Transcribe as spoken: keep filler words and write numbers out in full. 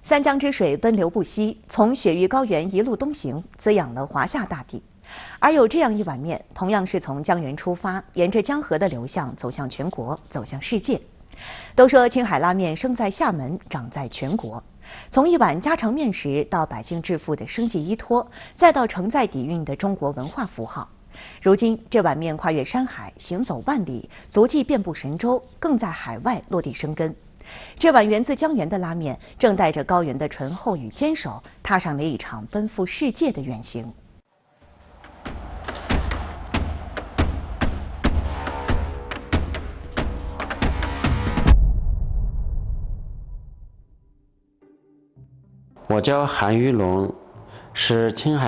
三江之水奔流不息，从雪域高原一路东行，滋养了华夏大地。而有这样一碗面，同样是从江源出发，沿着江河的流向走向全国，走向世界。都说青海拉面生在厦门，长在全国。从一碗家常面食到百姓致富的生计依托，再到承载底蕴的中国文化符号。如今，这碗面跨越山海，行走万里，足迹遍布神州，更在海外落地生根。这碗源自江源的拉面，正带着高原的醇厚与坚守，踏上了一场奔赴世界的远行。 我叫韩玉龙，是青海